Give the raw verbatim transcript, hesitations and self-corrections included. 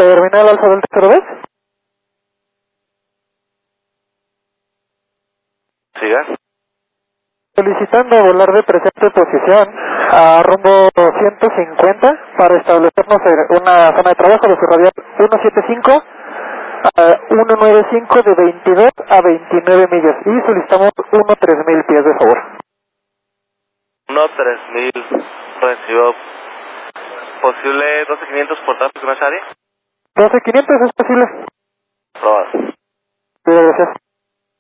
Terminal Alfa Delta cero dos. Siga. Solicitando volar de presente posición a rumbo ciento cincuenta para establecernos una zona de trabajo de su radial ciento setenta y cinco a ciento noventa y cinco de veintidós a veintinueve millas y solicitamos uno tres mil pies de favor. uno tres mil, recibo. ¿Posible doce quinientos por tráfico en esa área? doce quinientos es posible. Probado. Gracias.